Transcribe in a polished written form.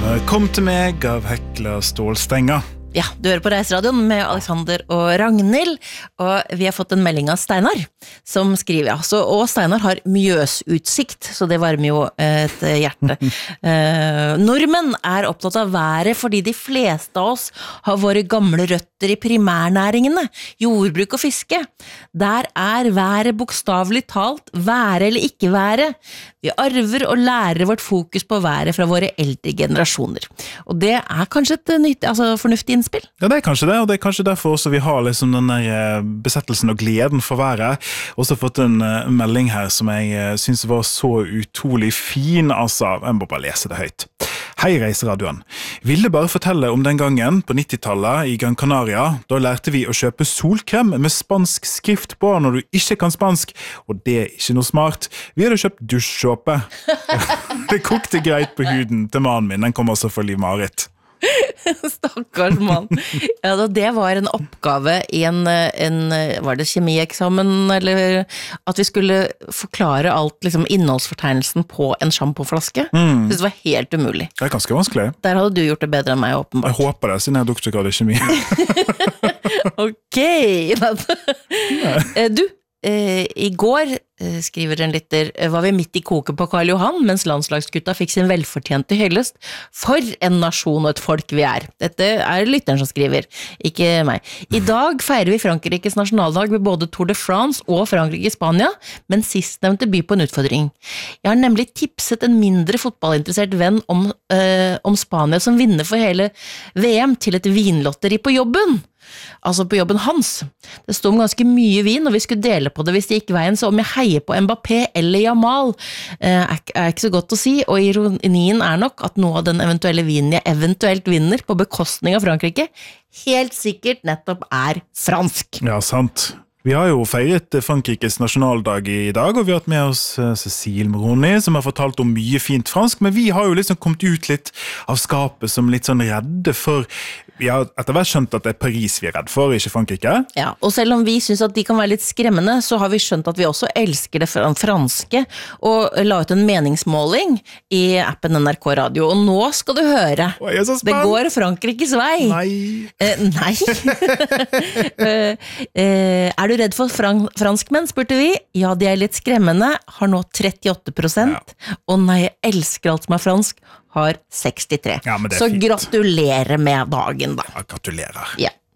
Kom til meg av Hekla Stålstenga. Ja, du hører på Reiseradioen med Alexander og Ragnhild, og vi har fått en melding av Steinar, som skriver, og Steinar har Mjøsutsikt, så det varmer jo et hjerte. Nordmenn er opptatt av været fordi de fleste av oss har våre gamle røtter i primærnæringene, jordbruk og fiske. Der er været bokstavelig talt, være eller ikke være. Vi arver og lærer vårt fokus på været fra våre eldre generasjoner. Og det er kanskje et fornuftig innspill? Ja, det er kanskje det, og det er kanskje derfor også vi har liksom den der besettelsen og gleden for været. Også fått en melding her som jeg synes var så utrolig fin, jeg må bare lese det høyt. Hei Reiseradioen. Ville bare fortelle om den gangen på 90-tallet i Gran Canaria, da lærte vi å kjøpe solkrem med spansk skrift på når du ikke kan spansk, og det er ikke noe smart. Vi hadde kjøpt dusjsåpe. Det kokte greit på huden til mannen min, den kom også for Liv Marit. Stakkars mann. Ja, det var en oppgave i en var det kjemieksamen, eller at vi skulle forklare alt, liksom innholdsfortegnelsen på en sjampoflaske. Det var helt umulig. Det er ganske vanskelig. Der hadde du gjort det bedre enn meg, åpenbart. Jeg håper det, siden jeg har doktorgrad i kjemi. Ok. Du, i går, skriver en lytter, var vi midt i koket på Karl Johan, mens landslagsgutta fikk sin velfortjente hyllest. For en nasjon og et folk vi er. Dette er lytteren som skriver, ikke meg. I dag feirer vi Frankrikes nasjonaldag med både Tour de France og Frankrike-Spania, men sistnevnte by på en utfordring. Jeg har nemlig tipset en mindre fotballinteressert venn om Spania som vinner for hele VM til et vinlotteri på jobben. Altså på jobben hans. Det stod om ganske mye vin, og vi skulle dele på det hvis det gikk veien, så om jeg heier på Mbappé eller Jamal er ikke så godt å si, og ironien er nok at noe av den eventuelle vinen jeg eventuelt vinner på bekostning av Frankrike, helt sikkert nettopp er fransk. Ja, sant. Vi har jo feiret Frankrikes nasjonaldag i dag, og vi har hatt med oss Cécile Moroni, som har fortalt om mye fint fransk, men vi har jo liksom kommet ut litt av skapet som litt sånn redde for, vi har etter hvert skjønt at det er Paris vi er redd for, ikke Frankrike. Ja, og selv om vi synes at de kan være litt skremmende, så har vi skjønt at vi også elsker det franske, og la ut en meningsmåling i appen NRK Radio, og nå skal du høre. Jeg er så spent. Det går Frankrikes vei. Nei. Er du redd for franskmenn, spurte vi. Ja, de er litt skremmende, har nå 38%, og nei, jeg elsker alt som er fransk, har 63%. Ja, men det er så fint. gratulerer med dagen da. Ja, gratulerer. Ja.